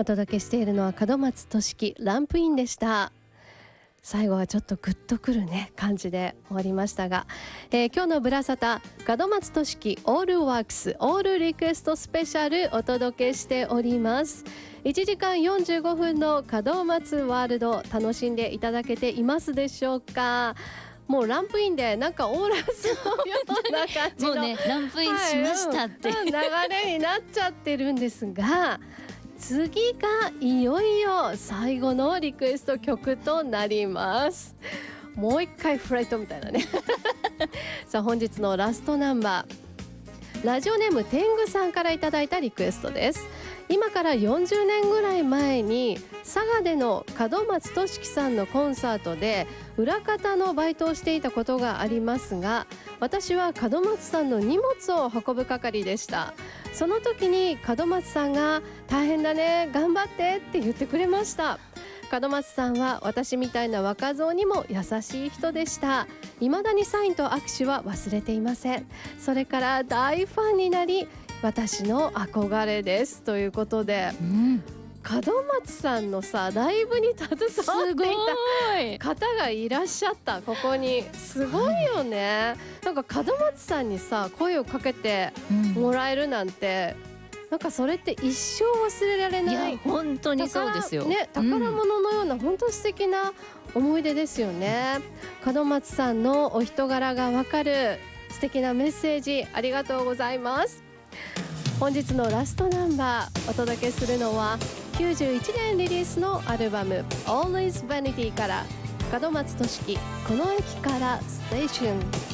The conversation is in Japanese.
お届けしているのは門松俊樹ランプインでした。最後はちょっとグッとくるね感じで終わりましたが、今日のブラサタ門松俊樹オールワークスオールリクエストスペシャルお届けしております。1時間45分の門松ワールド楽しんでいただけていますでしょうか。もうランプインでなんかオーラスのような感じのもうねランプインしましたっていう、 流れになっちゃってるんですが、次がいよいよ最後のリクエスト曲となります。もう一回フライトみたいなねさあ本日のラストナンバー、ラジオネーム天狗さんからいただいたリクエストです。今から40年ぐらい前に佐賀での門松俊樹さんのコンサートで裏方のバイトをしていたことがありますが、私は門松さんの荷物を運ぶ係でした。その時に門松さんが大変だね頑張ってって言ってくれました。門松さんは私みたいな若造にも優しい人でした。未だにサインと握手は忘れていません。それから大ファンになり私の憧れですということで、門松さんのさライブに携わっていた方がいらっしゃった。ここにすごいよね、なんか門松さんにさ声をかけてもらえるなんて、なんかそれって一生忘れられない。 いや本当にそうですよ、 宝物のような本当素敵な思い出ですよね。門松さんのお人柄がわかる素敵なメッセージありがとうございます。本日のラストナンバーお届けするのは91年リリースのアルバム Always Vanity から門松俊樹この駅からステーション。